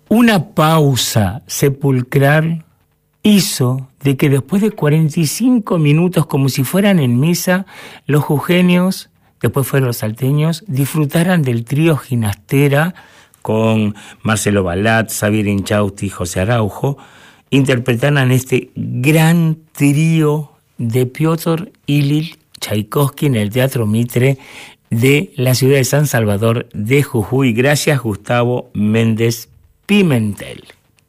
Una pausa sepulcral hizo de que después de 45 minutos, como si fueran en misa, los jujeños, después fueron los salteños, disfrutaran del trío Ginastera con Marcelo Balat, Xavier Inchausti y José Araujo, interpretaran este gran trío de Piotr Ilich Tchaikovsky en el Teatro Mitre de la ciudad de San Salvador de Jujuy. Gracias, Gustavo Méndez Pimentel.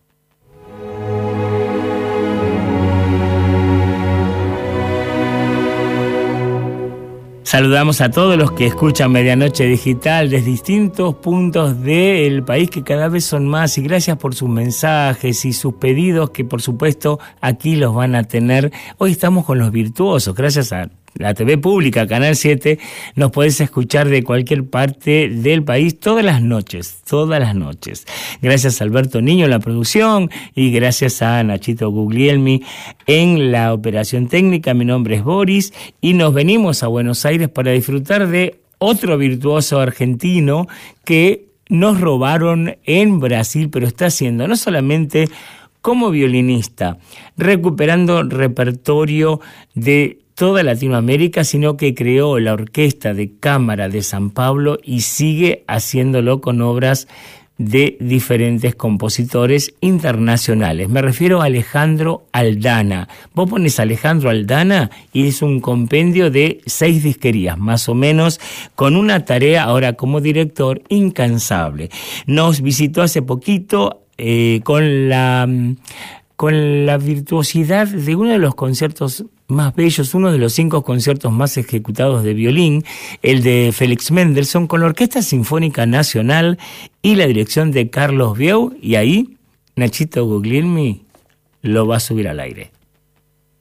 Saludamos a todos los que escuchan Medianoche Digital desde distintos puntos del país, que cada vez son más, y gracias por sus mensajes y sus pedidos, que por supuesto aquí los van a tener. Hoy estamos con los virtuosos, gracias a la TV pública, Canal 7, nos podés escuchar de cualquier parte del país todas las noches. Gracias a Alberto Niño en la producción y gracias a Nachito Guglielmi en la operación técnica. Mi nombre es Boris y nos venimos a Buenos Aires para disfrutar de otro virtuoso argentino que nos robaron en Brasil, pero está haciendo no solamente como violinista, recuperando repertorio de toda Latinoamérica, sino que creó la Orquesta de Cámara de San Pablo y sigue haciéndolo con obras de diferentes compositores internacionales. Me refiero a Alejandro Aldana. Vos pones Alejandro Aldana y es un compendio de 6 disquerías, más o menos, con una tarea ahora como director incansable. Nos visitó hace poquito con la virtuosidad de uno de los conciertos más bellos, uno de los 5 conciertos más ejecutados de violín, el de Félix Mendelssohn, con la Orquesta Sinfónica Nacional y la dirección de Carlos Bieu, y ahí Nachito Guglielmi lo va a subir al aire.